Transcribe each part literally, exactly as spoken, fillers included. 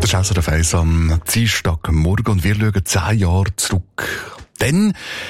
Das ist S R F eins am Dienstagmorgen und wir schauen zehn Jahre zurück. Dann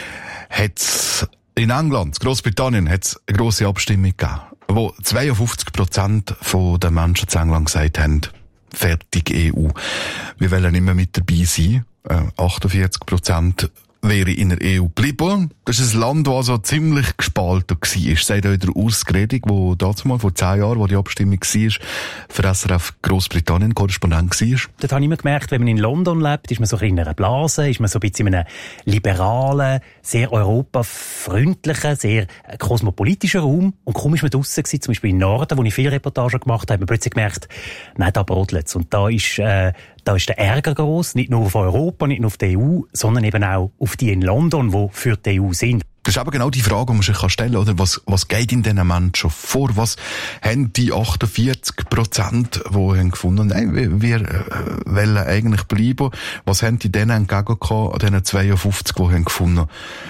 hat es in England, Großbritannien, hat's eine grosse Abstimmung gegeben, wo zweiundfünfzig Prozent der Menschen in England gesagt haben, fertig E U. Wir wollen nicht mehr mit dabei sein. Äh, achtundvierzig Prozent wäre in der E U geblieben. Das ist ein Land, das also ziemlich gespalten war. Sagt auch der Urs Gredig, der damals mal vor zehn Jahren, wo die Abstimmung war, für S R F Großbritannien Korrespondent war. Dort habe ich immer gemerkt, wenn man in London lebt, ist man so in einer Blase, ist man so ein bisschen in einem liberalen, sehr europafreundlichen, sehr kosmopolitischen Raum. Und kaum ist man draussen gewesen, zum Beispiel im Norden, wo ich viele Reportagen gemacht habe, hat man plötzlich gemerkt, nein, da brodelt's. Und da ist, äh, da ist der Ärger gross, nicht nur auf Europa, nicht nur auf die E U, sondern eben auch auf die in London, die für die E U sind. Das ist aber genau die Frage, die man sich stellen kann, oder? Was, was geht in diesen Menschen vor? Was haben die achtundvierzig Prozent, die haben gefunden, nein, wir, wir äh, wollen eigentlich bleiben? Was haben die denen entgegengekommen, an diesen zweiundfünfzig, die haben gefunden,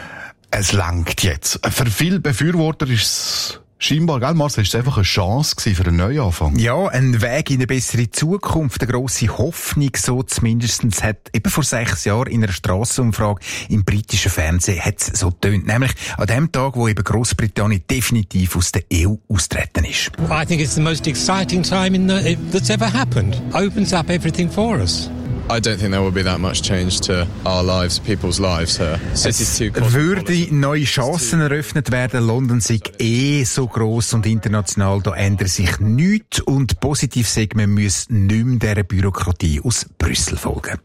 es langt jetzt? Für viele Befürworter ist es scheinbar, gell, Marcel, ist es einfach eine Chance gewesen für einen Neuanfang. Ja, ein Weg in eine bessere Zukunft, eine grosse Hoffnung, so zumindest hat eben vor sechs Jahren in einer Strassenumfrage im britischen Fernsehen hat's so tönt, nämlich an dem Tag, wo eben Großbritannien definitiv aus der E U austreten ist. I think it's the most exciting time in the, that's ever happened. Opens up everything for us. I don't think there will be that much change to our lives, people's lives here. Es würde neue Chancen eröffnet werden. London sei eh so gross und international, da ändert sich nichts. Und positiv sagen, man muss nicht mehr dieser Bürokratie aus Brüssel folgen.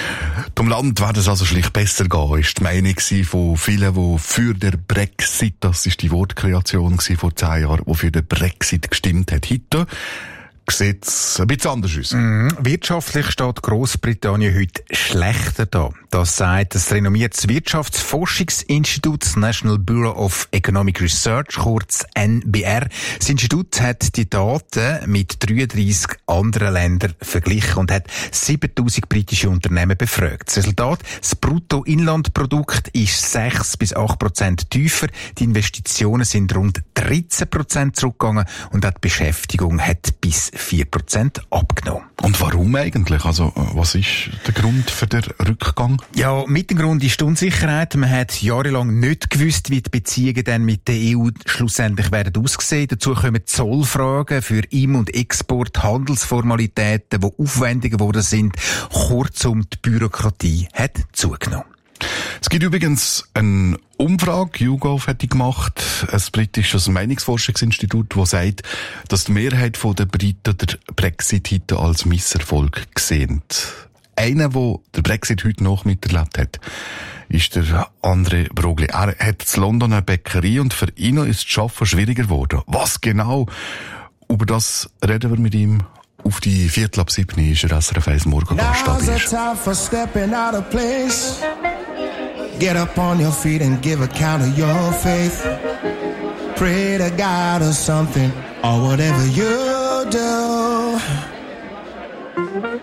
Dem Land wird es also schlicht besser gehen, ist die Meinung von vielen, die für den Brexit, das ist die Wortkreation vor zehn Jahren, die für den Brexit gestimmt hat. Heute sieht es ein bisschen anders aus. Mm, wirtschaftlich steht Großbritannien heute schlechter da. Das sagt das renommierte Wirtschaftsforschungsinstitut, das National Bureau of Economic Research, kurz N B R. Das Institut hat die Daten mit dreiunddreissig anderen Ländern verglichen und hat siebentausend britische Unternehmen befragt. Das Resultat, das Bruttoinlandprodukt ist sechs bis acht Prozent tiefer, die Investitionen sind rund dreizehn Prozent zurückgegangen und die Beschäftigung hat bis vier Prozent abgenommen. Und warum eigentlich? Also, was ist der Grund für den Rückgang? Ja, mit dem Grund ist die Unsicherheit. Man hat jahrelang nicht gewusst, wie die Beziehungen dann mit der E U schlussendlich werden aussehen. Dazu kommen Zollfragen für Im- und Export, Handelsformalitäten, die aufwendiger geworden sind. Kurzum, die Bürokratie hat zugenommen. Es gibt übrigens eine Umfrage, YouGov hat die gemacht, ein britisches Meinungsforschungsinstitut, das sagt, dass die Mehrheit der Briten den Brexit heute als Misserfolg sehen. Einer, der den Brexit heute noch miterlebt hat, ist der André Broglie. Er hat in London eine Bäckerei und für ihn ist das Arbeiten schwieriger geworden. Was genau? Über das reden wir mit ihm. Auf die Viertel ab sieben ist er S R F eins Morgengast. Get up on your feet and give account of your faith. Pray to God or something, or whatever you do.